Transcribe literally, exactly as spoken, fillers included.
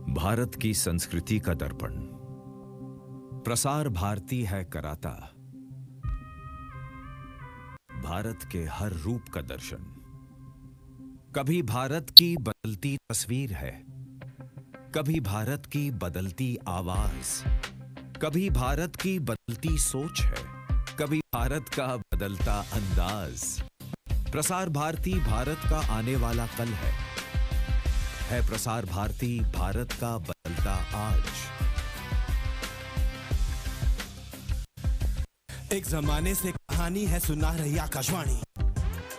भारत की संस्कृति का दर्पण प्रसार भारती है कराता, भारत के हर रूप का दर्शन। कभी भारत की बदलती तस्वीर है, कभी भारत की बदलती आवाज, कभी भारत की बदलती सोच है, कभी भारत का बदलता अंदाज। प्रसार भारती भारत का आने वाला कल है, है प्रसार भारती भारत का बदलता आज। एक जमाने से कहानी है सुना रही आकाशवाणी,